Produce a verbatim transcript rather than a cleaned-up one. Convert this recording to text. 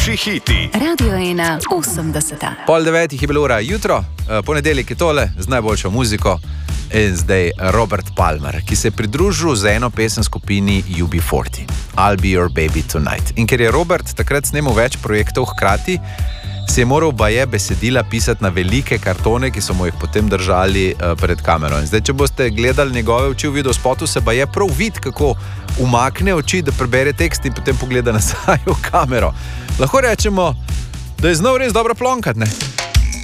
Hiti. Radio ena osemdeseta. Pol devetih je bilo ura jutro, ponedeljek je tole z najboljšo muziko in zdaj Robert Palmer, ki se je pridružil z eno pesem skupini U B štirideset, I'll Be Your Baby Tonight. In ker je Robert takrat snemal več projektov hkrati, se je moral baje besedila pisati na velike kartone, ki so mu jih potem držali uh, pred kamero. In zdaj, če boste gledali njegove oči v videospotu, se baje prav vidi, kako umakne oči, da prebere tekst in potem pogleda nazaj v kamero. Lahko rečemo, da je znal res dobro plonkat, ne?